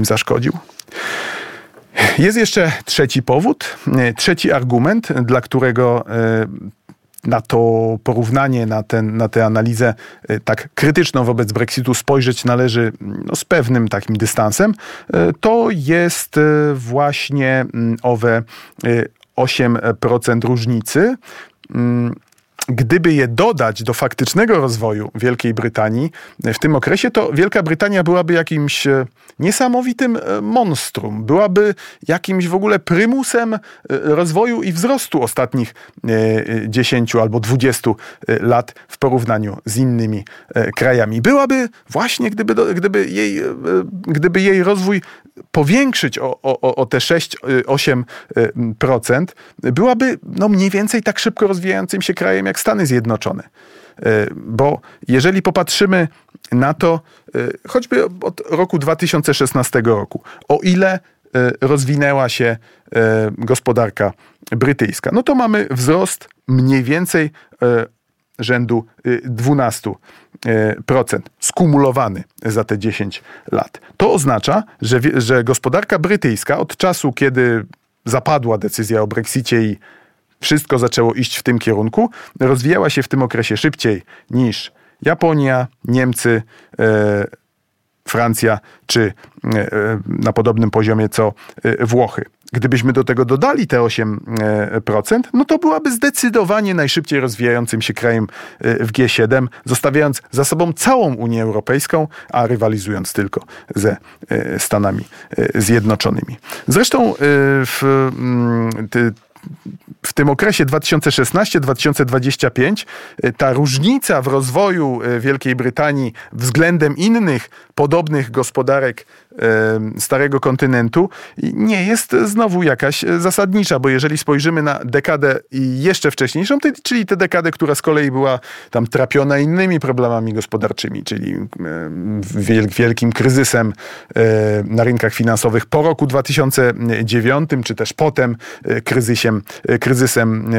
im zaszkodził. Jest jeszcze trzeci powód, trzeci argument, dla którego na to porównanie, na tę analizę tak krytyczną wobec Brexitu spojrzeć należy z pewnym takim dystansem. To jest właśnie owe 8% różnicy. Gdyby je dodać do faktycznego rozwoju Wielkiej Brytanii w tym okresie, to Wielka Brytania byłaby jakimś niesamowitym monstrum. Byłaby jakimś w ogóle prymusem rozwoju i wzrostu ostatnich 10 albo 20 lat w porównaniu z innymi krajami. Byłaby właśnie, gdyby jej rozwój powiększyć o te 6-8%, byłaby mniej więcej tak szybko rozwijającym się krajem jak Stany Zjednoczone. Bo jeżeli popatrzymy na to, choćby od roku 2016 roku, o ile rozwinęła się gospodarka brytyjska, no to mamy wzrost mniej więcej rzędu 12% skumulowany za te 10 lat. To oznacza, że gospodarka brytyjska od czasu, kiedy zapadła decyzja o Brexicie i wszystko zaczęło iść w tym kierunku, rozwijała się w tym okresie szybciej niż Japonia, Niemcy, Francja, czy na podobnym poziomie co Włochy. Gdybyśmy do tego dodali te 8%, no to byłaby zdecydowanie najszybciej rozwijającym się krajem w G7, zostawiając za sobą całą Unię Europejską, a rywalizując tylko ze Stanami Zjednoczonymi. Zresztą w tym okresie 2016-2025 ta różnica w rozwoju Wielkiej Brytanii względem innych podobnych gospodarek Starego Kontynentu nie jest znowu jakaś zasadnicza, bo jeżeli spojrzymy na dekadę jeszcze wcześniejszą, czyli tę dekadę, która z kolei była tam trapiona innymi problemami gospodarczymi, czyli wielkim kryzysem na rynkach finansowych po roku 2009, czy też potem kryzysem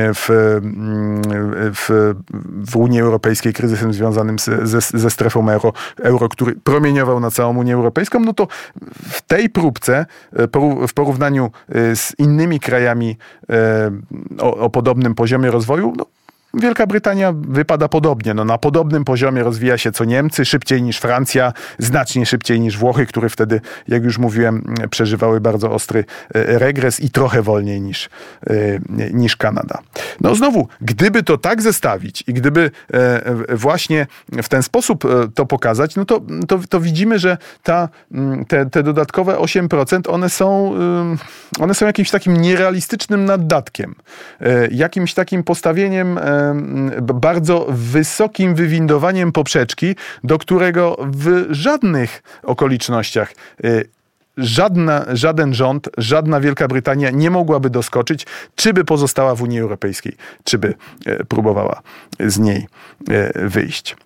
w Unii Europejskiej, kryzysem związanym ze strefą euro, który promieniował na całą Unię Europejską, no to w tej próbce, w porównaniu z innymi krajami o podobnym poziomie rozwoju, Wielka Brytania wypada podobnie. Na podobnym poziomie rozwija się co Niemcy, szybciej niż Francja, znacznie szybciej niż Włochy, które wtedy, jak już mówiłem, przeżywały bardzo ostry regres i trochę wolniej niż Kanada. Znowu, gdyby to tak zestawić i gdyby właśnie w ten sposób to pokazać, to widzimy, że te dodatkowe 8% one są jakimś takim nierealistycznym naddatkiem. Jakimś takim postawieniem bardzo wysokim wywindowaniem poprzeczki, do którego w żadnych okolicznościach żaden rząd, żadna Wielka Brytania nie mogłaby doskoczyć, czy by pozostała w Unii Europejskiej, czy by próbowała z niej wyjść.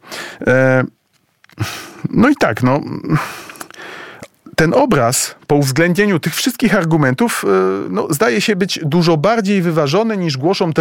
Ten obraz, po uwzględnieniu tych wszystkich argumentów, zdaje się być dużo bardziej wyważony niż głoszą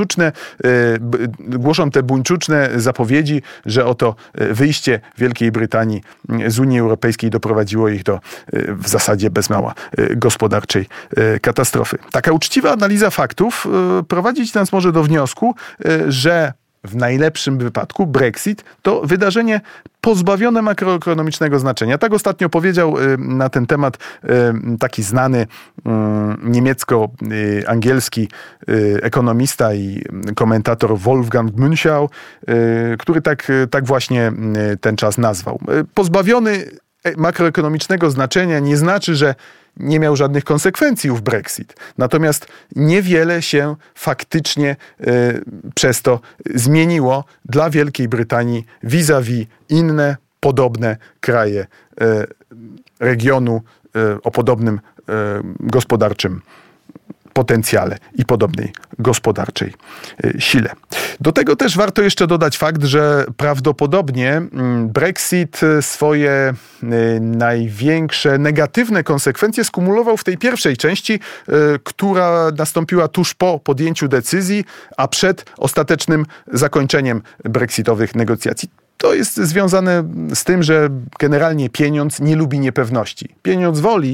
te buńczuczne zapowiedzi, że oto wyjście Wielkiej Brytanii z Unii Europejskiej doprowadziło ich do w zasadzie bez mała gospodarczej katastrofy. Taka uczciwa analiza faktów prowadzić nas może do wniosku, że w najlepszym wypadku Brexit to wydarzenie pozbawione makroekonomicznego znaczenia. Tak ostatnio powiedział na ten temat taki znany niemiecko-angielski ekonomista i komentator Wolfgang Münchau, który tak właśnie ten czas nazwał. Pozbawiony makroekonomicznego znaczenia nie znaczy, że nie miał żadnych konsekwencji ów Brexit. Natomiast niewiele się faktycznie przez to zmieniło dla Wielkiej Brytanii vis-a-vis inne podobne kraje regionu o podobnym gospodarczym potencjale i podobnej gospodarczej sile. Do tego też warto jeszcze dodać fakt, że prawdopodobnie Brexit swoje największe negatywne konsekwencje skumulował w tej pierwszej części, która nastąpiła tuż po podjęciu decyzji, a przed ostatecznym zakończeniem brexitowych negocjacji. To jest związane z tym, że generalnie pieniądz nie lubi niepewności. Pieniądz woli